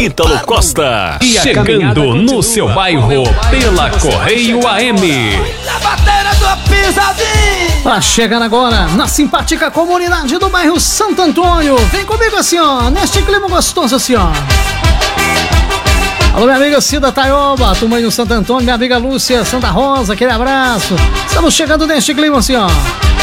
Ítalo Costa. E chegando no seu bairro pela Correio AM. Chegando agora na simpática comunidade do bairro Santo Antônio. Vem comigo assim, ó, neste clima gostoso assim, ó. Alô, minha amiga Cida Taioba, turma aí no Santo Antônio, minha amiga Lúcia Santa Rosa, aquele abraço. Estamos chegando neste clima assim, ó.